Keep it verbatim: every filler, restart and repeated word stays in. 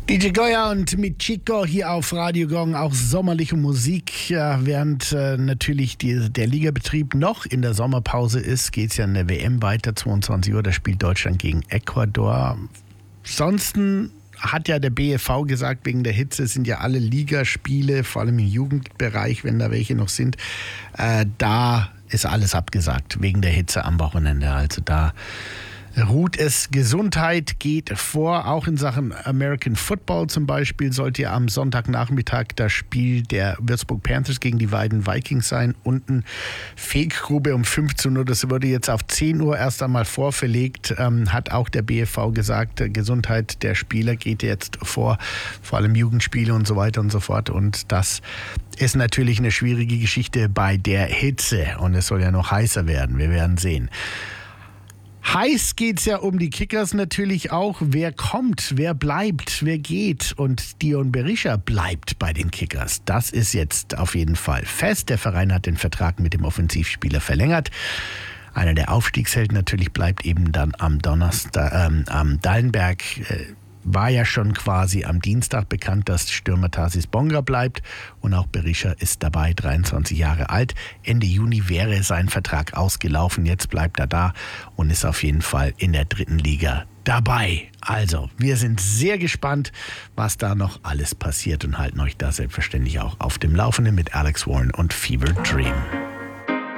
D J Goya und mit Chico hier auf Radio Gong, auch sommerliche Musik. Ja, während äh, natürlich die, der Ligabetrieb noch in der Sommerpause ist, geht es ja in der W M weiter, zweiundzwanzig Uhr, da spielt Deutschland gegen Ecuador. Ansonsten hat ja der B F V gesagt, wegen der Hitze sind ja alle Ligaspiele, vor allem im Jugendbereich, wenn da welche noch sind, äh, da ist alles abgesagt, wegen der Hitze am Wochenende. Also da ruht es. Gesundheit geht vor, auch in Sachen American Football zum Beispiel. Sollte ja am Sonntagnachmittag das Spiel der Würzburg Panthers gegen die Weiden Vikings sein. Unten Feggrube um fünfzehn Uhr, das wurde jetzt auf zehn Uhr erst einmal vorverlegt. Ähm, hat auch der B F V gesagt, Gesundheit der Spieler geht jetzt vor, vor allem Jugendspiele und so weiter und so fort. Und das ist natürlich eine schwierige Geschichte bei der Hitze. Und es soll ja noch heißer werden, wir werden sehen. Heiß geht's ja um die Kickers natürlich auch. Wer kommt, wer bleibt, wer geht. Und Dion Berisha bleibt bei den Kickers. Das ist jetzt auf jeden Fall fest. Der Verein hat den Vertrag mit dem Offensivspieler verlängert. Einer der Aufstiegshelden natürlich bleibt eben dann am Donnerstag, ähm, am Dallenberg. Äh, war ja schon quasi am Dienstag bekannt, dass Stürmer Tarsis Bonga bleibt. Und auch Berisha ist dabei, dreiundzwanzig Jahre alt. Ende Juni wäre sein Vertrag ausgelaufen. Jetzt bleibt er da und ist auf jeden Fall in der dritten Liga dabei. Also, wir sind sehr gespannt, was da noch alles passiert und halten euch da selbstverständlich auch auf dem Laufenden mit Alex Warren und Fever Dream.